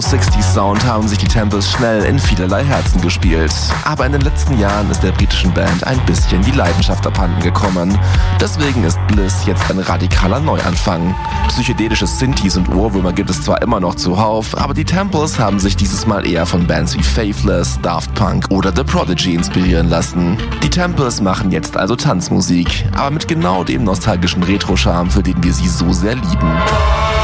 60s Sound haben sich die Temples schnell in vielerlei Herzen gespielt. Aber in den letzten Jahren ist der britischen Band ein bisschen die Leidenschaft abhanden gekommen. Deswegen ist Bliss jetzt ein radikaler Neuanfang. Psychedelische Synthes und Ohrwürmer gibt es zwar immer noch zuhauf, aber die Temples haben sich dieses Mal eher von Bands wie Faithless, Daft Punk oder The Prodigy inspirieren lassen. Die Temples machen jetzt also Tanzmusik, aber mit genau dem nostalgischen Retro-Charme, für den wir sie so sehr lieben.